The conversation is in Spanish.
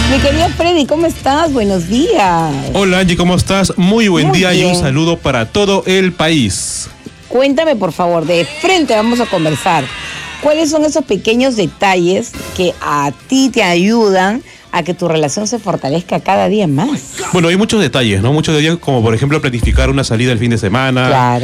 Mi querido Freddy, ¿cómo estás? Buenos días. Hola Angie, ¿cómo estás? Muy buen día bien. Y un saludo para todo el país. Cuéntame, por favor, de frente vamos a conversar. ¿Cuáles son esos pequeños detalles que a ti te ayudan a que tu relación se fortalezca cada día más? Bueno, hay muchos detalles, ¿no? Muchos detalles como por ejemplo planificar una salida el fin de semana. Claro.